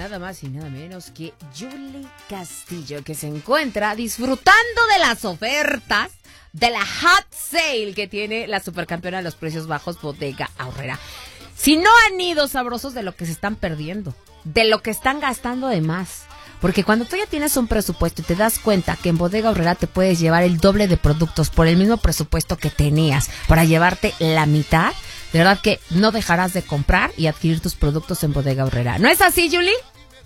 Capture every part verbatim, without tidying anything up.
nada más y nada menos que Yuli Castillo, que se encuentra disfrutando de las ofertas de la hot sale que tiene la supercampeona de los precios bajos, Bodega Aurrera. Si no han ido, sabrosos, de lo que se están perdiendo, de lo que están gastando de más. Porque cuando tú ya tienes un presupuesto y te das cuenta que en Bodega Aurrera te puedes llevar el doble de productos por el mismo presupuesto que tenías para llevarte la mitad, de verdad que no dejarás de comprar y adquirir tus productos en Bodega Aurrera. ¿No es así, Julie?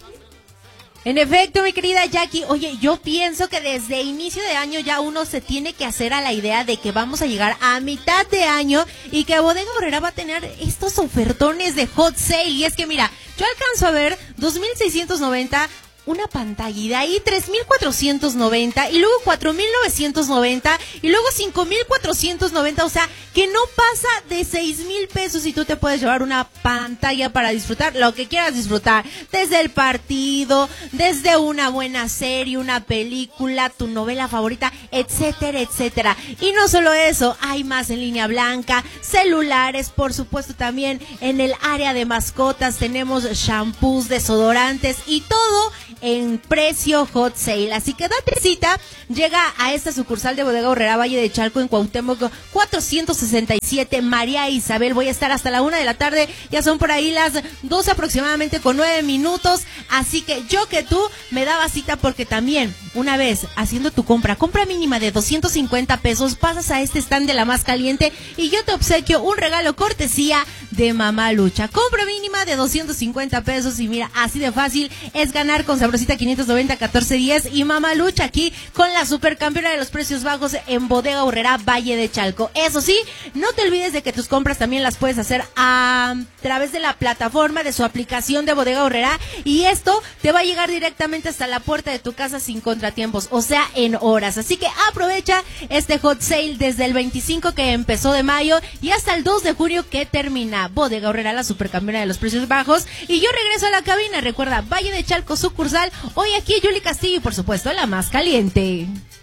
En efecto, mi querida Jackie, oye, yo pienso que desde inicio de año ya uno se tiene que hacer a la idea de que vamos a llegar a mitad de año y que Bodega Aurrera va a tener estos ofertones de hot sale. Y es que mira, yo alcanzo a ver dos mil seiscientos noventa una pantallita ahí, tres mil cuatrocientos noventa y luego cuatro mil novecientos noventa y luego cinco mil cuatrocientos noventa, o sea, que no pasa de seis mil pesos y tú te puedes llevar una pantalla para disfrutar lo que quieras disfrutar, desde el partido, desde una buena serie, una película, tu novela favorita, etcétera, etcétera. Y no solo eso, hay más en línea blanca, celulares, por supuesto también en el área de mascotas tenemos shampoos, desodorantes y todo en precio hot sale. Así que date cita, llega a esta sucursal de Bodega Aurrera Valle de Chalco en Cuauhtémoc cuatrocientos sesenta y siete, María Isabel. Voy a estar hasta la una de la tarde, ya son por ahí las dos aproximadamente con nueve minutos, así que yo que tú me daba cita porque también una vez haciendo tu compra, compra mínima de doscientos cincuenta pesos, pasas a este stand de la más caliente y yo te obsequio un regalo cortesía de Mamá Lucha. Compra mínima de doscientos cincuenta pesos y mira, así de fácil es ganar con Sabrosita quinientos noventa catorce diez y Mamá Lucha aquí con la supercampeona de los precios bajos en Bodega Aurrera Valle de Chalco. Eso sí, no te olvides de que tus compras también las puedes hacer a través de la plataforma de su aplicación de Bodega Aurrera y esto te va a llegar directamente hasta la puerta de tu casa sin contratiempos, o sea, en horas. Así que aprovecha este hot sale desde el veinticinco que empezó de mayo y hasta el dos de junio que termina. Bodega Aurrera, la supercampeona de los precios bajos. Y yo regreso a la cabina, recuerda, Valle de Chalco sucursal, hoy aquí Yuli Castillo y por supuesto la más caliente.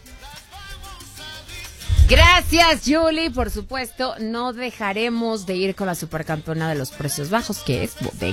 Gracias, Julie. Por supuesto, no dejaremos de ir con la supercampeona de los precios bajos, que es Bodega